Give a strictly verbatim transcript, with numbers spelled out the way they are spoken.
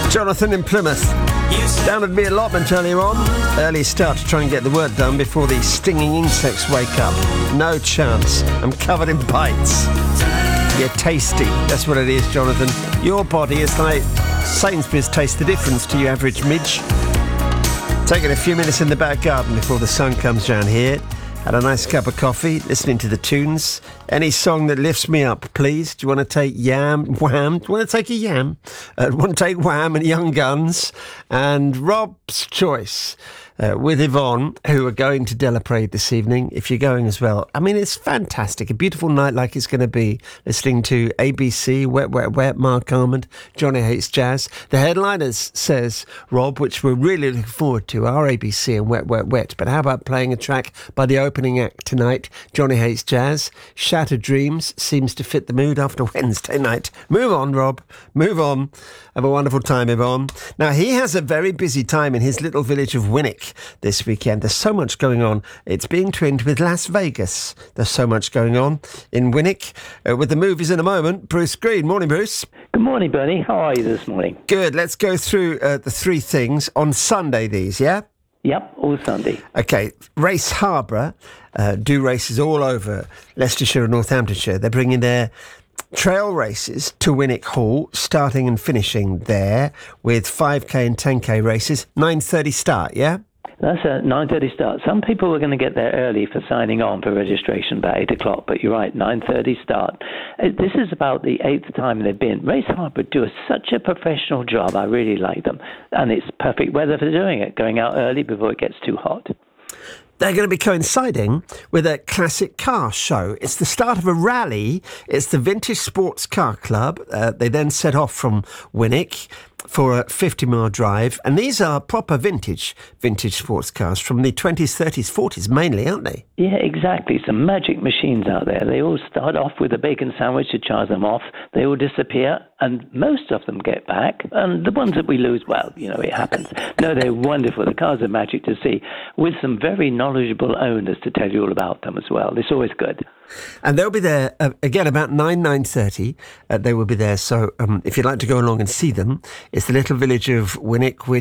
Jonathan in Plymouth. Down at me allotment earlier on. Early start to try and get the work done before the stinging insects wake up. No chance. I'm covered in bites. You're tasty. That's what it is, Jonathan. Your body is like Sainsbury's Taste the Difference to your average midge. Taking a few minutes in the back garden before the sun comes down here. Had a nice cup of coffee, listening to the tunes. Any song that lifts me up, please. Do you want to take Yam, Wham? Do you want to take a Yam? Uh, do you want to take Wham and Young Guns? And Rob's Choice uh, with Yvonne, who are going to Della Parade this evening, if you're going as well. I mean, it's fantastic. A beautiful night like it's going to be. Listening to A B C, Wet, Wet, Wet, Mark Almond, Johnny Hates Jazz. The headliners, says Rob, which we're really looking forward to, are A B C and Wet, Wet, Wet. But how about playing a track by the opening act tonight, Johnny Hates Jazz? Shattered Dreams seems to fit the mood after Wednesday night. Move on, Rob. Move on. Have a wonderful time, Yvonne. Now, he has a very busy time in his little village of Winnick this weekend. There's so much going on. It's being twinned with Las Vegas. There's so much going on in Winnick. Uh, with the movies in a moment, Bruce Green. Morning, Bruce. Good morning, Bernie. How are you this morning? Good. Let's go through uh, the three things on Sunday, these, yeah? Yep, all Sunday. OK, Race Harborough uh, do races all over Leicestershire and Northamptonshire. They're bringing their trail races to Winnick Hall, starting and finishing there with five K and ten K races. nine thirty start, yeah? That's a nine thirty start. Some people were going to get there early for signing on for registration about eight o'clock, but you're right, nine thirty start. This is about the eighth time they've been. Race Harborough do a, such a professional job. I really like them. And it's perfect weather for doing it, going out early before it gets too hot. They're going to be coinciding with a classic car show. It's the start of a rally. It's the Vintage Sports Car Club. Uh, they then set off from Winnick for a fifty mile drive. And these are proper vintage, vintage sports cars from the twenties, thirties, forties mainly, aren't they? Yeah, exactly. Some magic machines out there. They all start off with a bacon sandwich to charge them off. They all disappear, and most of them get back. And the ones that we lose, well, you know, it happens. No, they're wonderful. The cars are magic to see, with some very knowledgeable owners to tell you all about them as well. It's always good. And they'll be there, uh, again, about nine, nine thirty. Uh, they will be there. So um, if you'd like to go along and see them, it's the little village of Winnick, which